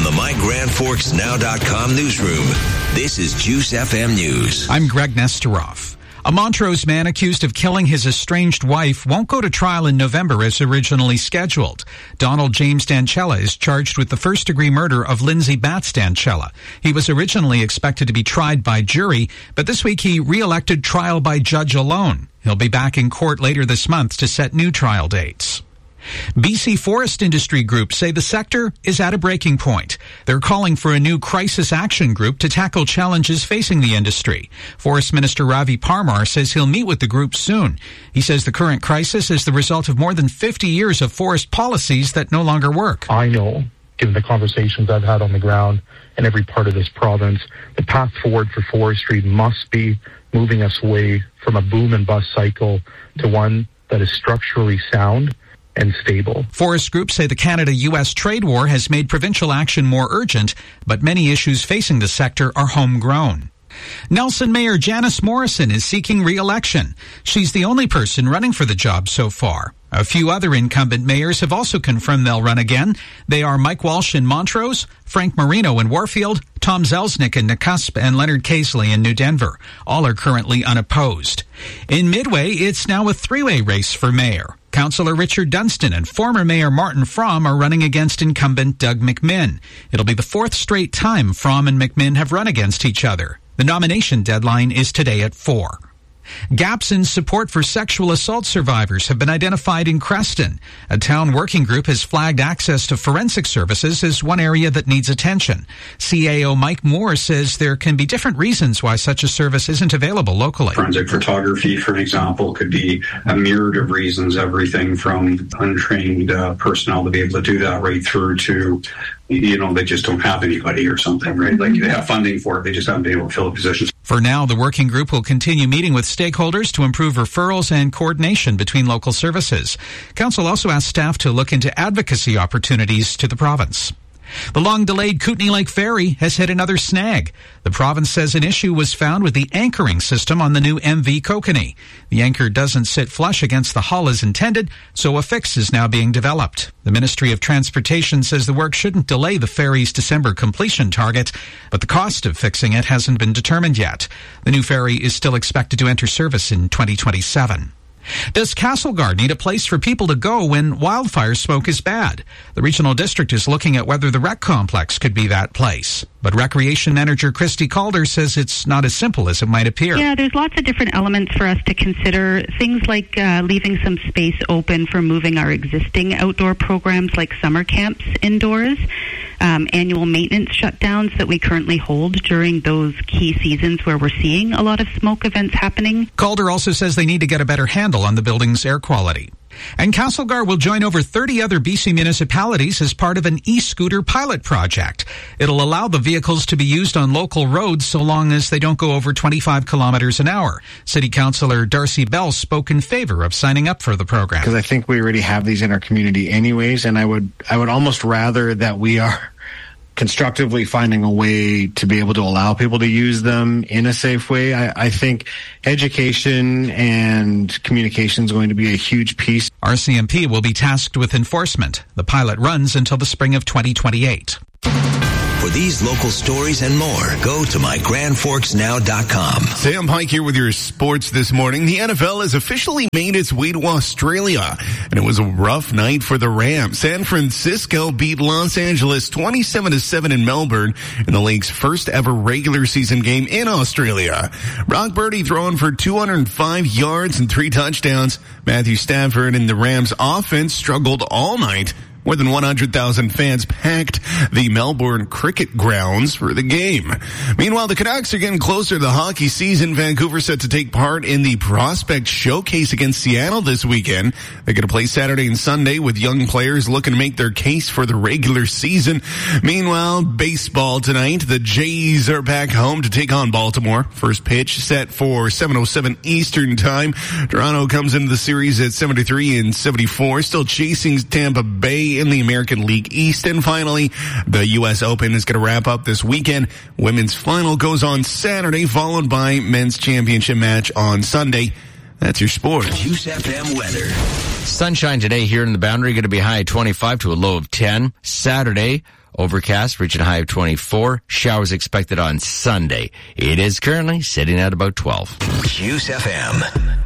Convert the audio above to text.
the MyGrandForksNow.com newsroom, this is Juice FM News. I'm Greg Nesteroff. A Montrose man accused of killing his estranged wife won't go to trial in November as originally scheduled. Donald James Dancella is charged with the first-degree murder of Lindsay Batts Dancella. He was originally expected to be tried by jury, but this week he re-elected trial by judge alone. He'll be back in court later this month to set new trial dates. BC Forest Industry Group say the sector is at a breaking point. They're calling for a new crisis action group to tackle challenges facing the industry. Forest Minister Ravi Parmar says he'll meet with the group soon. He says the current crisis is the result of more than 50 years of forest policies that no longer work. I know, given the conversations I've had on the ground in every part of this province, the path forward for forestry must be moving us away from a boom and bust cycle to one that is structurally sound and stable. Forest groups say the Canada-U.S. trade war has made provincial action more urgent, but many issues facing the sector are homegrown. Nelson Mayor Janice Morrison is seeking re-election. She's the only person running for the job so far. A few other incumbent mayors have also confirmed they'll run again. They are Mike Walsh in Montrose, Frank Marino in Warfield, Tom Zelsnick in Nakusp, and Leonard Casely in New Denver. All are currently unopposed. In Midway, it's now a three-way race for mayor. Councillor Richard Dunstan and former Mayor Martin Fromm are running against incumbent Doug McMinn. It'll be the fourth straight time Fromm and McMinn have run against each other. The nomination deadline is today at 4. Gaps in support for sexual assault survivors have been identified in Creston. A town working group has flagged access to forensic services as one area that needs attention. CAO Mike Moore says there can be different reasons why such a service isn't available locally. Forensic photography, for example, could be a myriad of reasons, everything from untrained personnel to be able to do that right through to, they just don't have anybody or something, right? Like they have funding for it, they just haven't been able to fill the positions. For now, the working group will continue meeting with stakeholders to improve referrals and coordination between local services. Council also asked staff to look into advocacy opportunities to the province. The long-delayed Kootenay Lake Ferry has hit another snag. The province says an issue was found with the anchoring system on the new MV Kokanee. The anchor doesn't sit flush against the hull as intended, so a fix is now being developed. The Ministry of Transportation says the work shouldn't delay the ferry's December completion target, but the cost of fixing it hasn't been determined yet. The new ferry is still expected to enter service in 2027. Does Castlegar need a place for people to go when wildfire smoke is bad? The regional district is looking at whether the rec complex could be that place. But Recreation Manager Christy Calder says it's not as simple as it might appear. Yeah, there's lots of different elements for us to consider. Things like leaving some space open for moving our existing outdoor programs like summer camps indoors. Annual maintenance shutdowns that we currently hold during those key seasons where we're seeing a lot of smoke events happening. Calder also says they need to get a better handle on the building's air quality. And Castlegar will join over 30 other BC municipalities as part of an e-scooter pilot project. It'll allow the vehicles to be used on local roads so long as they don't go over 25 kilometers an hour. City Councillor Darcy Bell spoke in favor of signing up for the program. Because I think we already have these in our community anyways, and I would almost rather that we are constructively finding a way to be able to allow people to use them in a safe way. I think education and communication is going to be a huge piece. RCMP will be tasked with enforcement. The pilot runs until the spring of 2028. For these local stories and more, go to MyGrandForksNow.com. Sam Pike here with your sports this morning. The NFL has officially made its way to Australia, and it was a rough night for the Rams. San Francisco beat Los Angeles 27-7 in Melbourne in the league's first ever regular season game in Australia. Brock Purdy throwing for 205 yards and 3 touchdowns. Matthew Stafford and the Rams offense struggled all night. More than 100,000 fans packed the Melbourne cricket grounds for the game. Meanwhile, the Canucks are getting closer to the hockey season. Vancouver set to take part in the Prospect Showcase against Seattle this weekend. They're going to play Saturday and Sunday with young players looking to make their case for the regular season. Meanwhile, baseball tonight. The Jays are back home to take on Baltimore. First pitch set for 7:07 Eastern Time. Toronto comes into the series at 73 and 74, still chasing Tampa Bay in the American League East. And finally, the U.S. Open is going to wrap up this weekend. Women's final goes on Saturday, followed by men's championship match on Sunday. That's your sport. Juice FM weather. Sunshine today here in the Boundary, going to be high at 25 to a low of 10. Saturday, Overcast, reaching a high of 24. Showers expected on Sunday. It is currently sitting at about 12. Hughes FM.